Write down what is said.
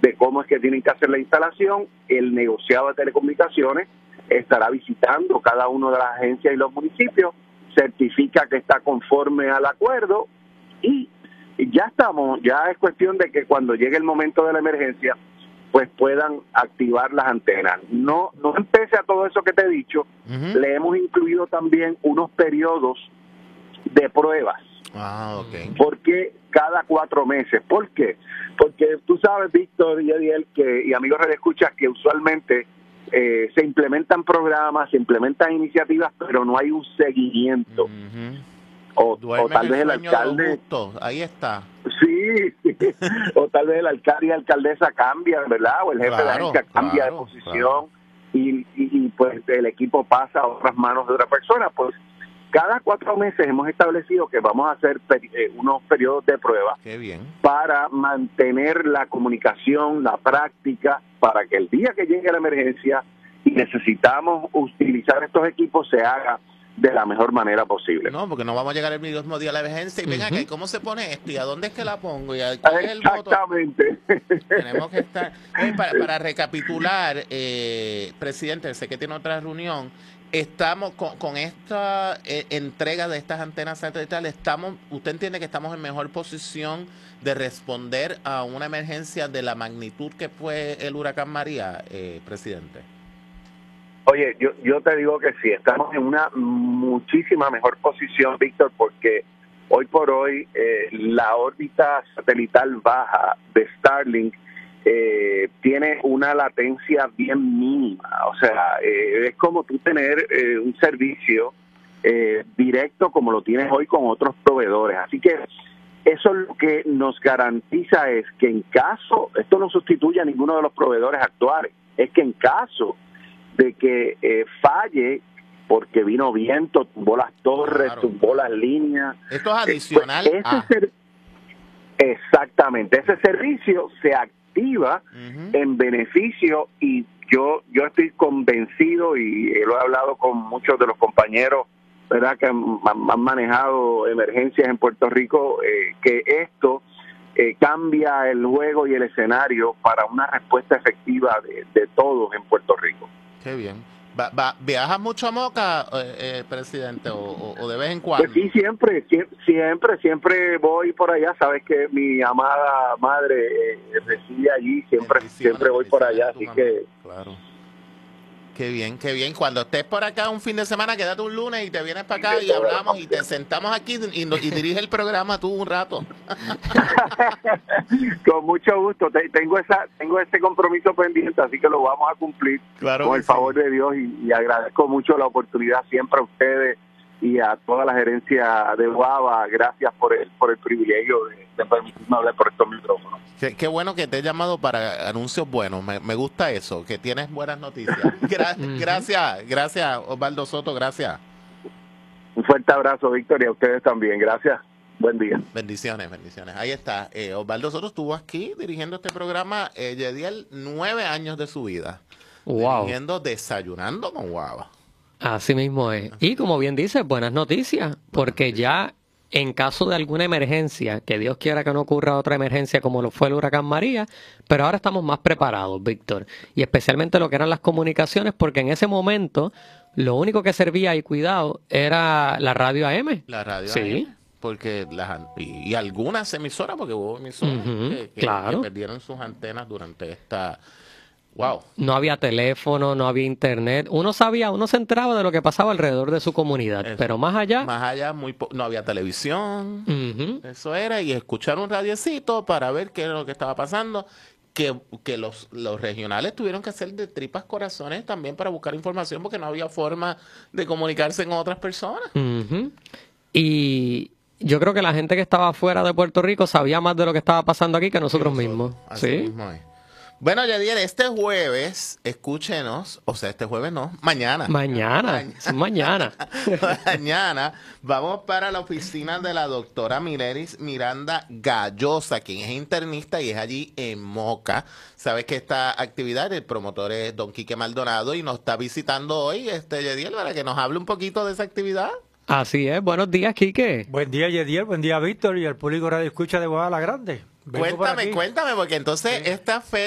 de cómo es que tienen que hacer la instalación. El negociado de telecomunicaciones estará visitando cada una de las agencias y los municipios, certifica que está conforme al acuerdo y ya estamos, ya es cuestión de que cuando llegue el momento de la emergencia, pues puedan activar las antenas. No empece a todo eso que te he dicho, le hemos incluido también unos periodos de pruebas. Okay. Porque cada 4 meses. ¿Por qué? Porque tú sabes, Víctor y Ediel, y amigos redescuchas, que usualmente se implementan programas, se implementan iniciativas, pero no hay un seguimiento. O tal vez el alcalde... Ahí está. Sí, o tal vez el alcalde y alcaldesa cambian, ¿verdad? O el jefe de agencia cambia de posición y pues el equipo pasa a otras manos de otra persona. Pues cada 4 meses hemos establecido que vamos a hacer unos periodos de prueba. Qué bien. Para mantener la comunicación, la práctica, para que el día que llegue la emergencia y necesitamos utilizar estos equipos se haga de la mejor manera posible. No, porque no vamos a llegar el mismo día a la emergencia y venga, ¿cómo se pone esto? ¿Y a dónde es que la pongo? ¿Y cuál es el Exactamente. Tenemos que estar... para recapitular, presidente, sé que tiene otra reunión, estamos con esta entrega de estas antenas satelitales, ¿usted entiende que estamos en mejor posición de responder a una emergencia de la magnitud que fue el huracán María, presidente? Oye, yo te digo que sí, estamos en una muchísima mejor posición, Víctor, porque hoy por hoy la órbita satelital baja de Starlink tiene una latencia bien mínima. O sea, es como tú tener un servicio directo como lo tienes hoy con otros proveedores. Así que eso lo que nos garantiza es que en caso, esto no sustituye a ninguno de los proveedores actuales, es que en caso de que falle, porque vino viento, tumbó las torres, tumbó las líneas. Esto es adicional Exactamente, ese servicio se activa en beneficio y yo estoy convencido y lo he hablado con muchos de los compañeros, ¿verdad?, que han manejado emergencias en Puerto Rico, que esto cambia el juego y el escenario para una respuesta efectiva de todos en Puerto Rico. Qué bien. ¿Viajas mucho a Moca, presidente, o de vez en cuando? Pues sí, siempre voy por allá. Sabes que mi amada madre reside allí, siempre voy por allá, así que... Claro. Qué bien, qué bien. Cuando estés por acá un fin de semana, quédate un lunes y te vienes para acá y hablamos y te sentamos aquí y diriges el programa tú un rato. Con mucho gusto. Tengo ese compromiso pendiente, así que lo vamos a cumplir, claro, con el favor de Dios y agradezco mucho la oportunidad siempre a ustedes y a toda la gerencia de Guava. Gracias por el privilegio de permitirme hablar por estos micrófonos. Qué bueno que te he llamado para anuncios buenos. Me gusta eso, que tienes buenas noticias. Gracias, Osvaldo Soto, gracias. Un fuerte abrazo, Víctor, y a ustedes también. Gracias. Buen día. Bendiciones. Ahí está. Osvaldo Soto estuvo aquí dirigiendo este programa, Yediel, 9 años de su vida. Wow. Dirigiendo Desayunando con Guava. Así mismo es. Y como bien dice, buenas noticias, porque ya en caso de alguna emergencia, que Dios quiera que no ocurra otra emergencia como lo fue el huracán María, pero ahora estamos más preparados, Víctor, y especialmente lo que eran las comunicaciones, porque en ese momento lo único que servía y cuidado era la radio AM. La radio sí. AM. Porque y algunas emisoras, porque hubo emisoras que perdieron sus antenas durante esta... Wow. No había teléfono, no había internet. Uno se enteraba de lo que pasaba alrededor de su comunidad. Eso. Pero más allá... no había televisión. Eso era. Y escuchar un radiecito para ver qué era lo que estaba pasando. Que los regionales tuvieron que hacer de tripas corazones también para buscar información porque no había forma de comunicarse con otras personas. Y yo creo que la gente que estaba fuera de Puerto Rico sabía más de lo que estaba pasando aquí que nosotros mismos. Así mismo es. Bueno, Yediel, este jueves, escúchenos, o sea, este jueves no, mañana. Mañana. Mañana vamos para la oficina de la doctora Mileris Miranda Gallosa, quien es internista y es allí en Moca. Sabes que esta actividad, el promotor es don Quique Maldonado y nos está visitando hoy, Yediel, para que nos hable un poquito de esa actividad. Así es, buenos días, Quique. Buen día, Yediel, buen día, Víctor, y al público Radio Escucha de Guadalajara Grande. Cuéntame, porque entonces esta feria